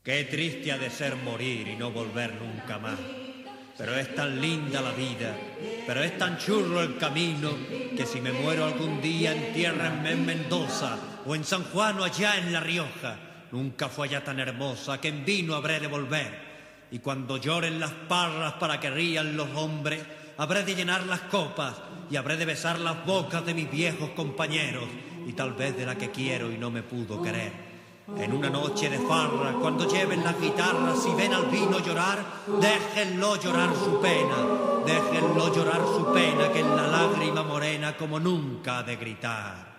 Qué triste ha de ser morir y no volver nunca más. Pero es tan linda la vida, pero es tan churro el camino, que si me muero algún día entiérrenme en Mendoza o en San Juan o allá en La Rioja. Nunca fue allá tan hermosa que en vino habré de volver. Y cuando lloren las parras para que rían los hombres, habré de llenar las copas y habré de besar las bocas de mis viejos compañeros y tal vez de la que quiero y no me pudo querer. En una noche de farra, cuando lleven las guitarras y ven al vino llorar, déjenlo llorar su pena, déjenlo llorar su pena, que en la lágrima morena como nunca ha de gritar.